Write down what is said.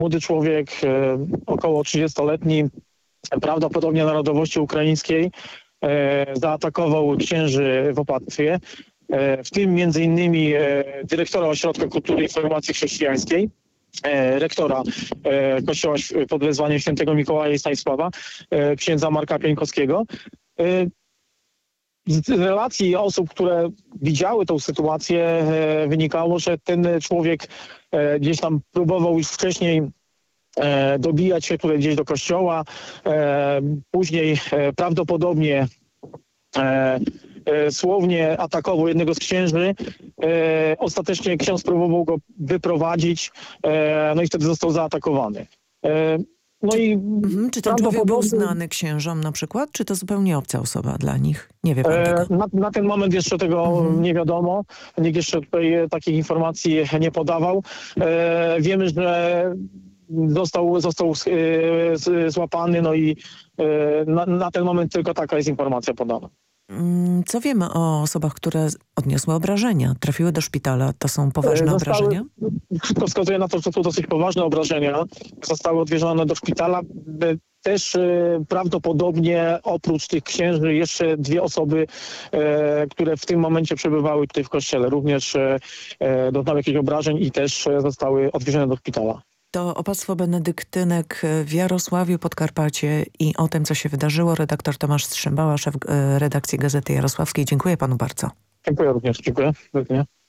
Młody człowiek, około 30-letni, prawdopodobnie narodowości ukraińskiej, zaatakował księży w Opatwie, w tym między innymi dyrektora Ośrodka Kultury i Informacji Chrześcijańskiej, rektora kościoła pod wezwaniem świętego Mikołaja i Stanisława, księdza Marka Pieńkowskiego. Z relacji osób, które widziały tą sytuację, wynikało, że ten człowiek gdzieś tam próbował już wcześniej dobijać się tutaj gdzieś do kościoła. Później prawdopodobnie słownie atakował jednego z księży. Ostatecznie ksiądz próbował go wyprowadzić, no i wtedy został zaatakowany. No i czy ten człowiek był znany księżom na przykład, czy to zupełnie obca osoba dla nich? Nie wie pan tego. Na ten moment jeszcze tego nie wiadomo. Nikt jeszcze tutaj takich informacji nie podawał. Wiemy, że został złapany, no i na ten moment tylko taka jest informacja podana. Co wiemy o osobach, które odniosły obrażenia, trafiły do szpitala? To są poważne obrażenia? Wszystko wskazuje na to, że to są dosyć poważne obrażenia. Zostały odwiezione do szpitala. Też prawdopodobnie oprócz tych księży jeszcze 2 osoby, które w tym momencie przebywały tutaj w kościele, również doznały jakichś obrażeń i też zostały odwiezione do szpitala. To opactwo benedyktynek w Jarosławiu, Podkarpacie i o tym, co się wydarzyło, redaktor Tomasz Strzembała, szef redakcji Gazety Jarosławskiej. Dziękuję panu bardzo. Dziękuję również. Dziękuję. Do widzenia.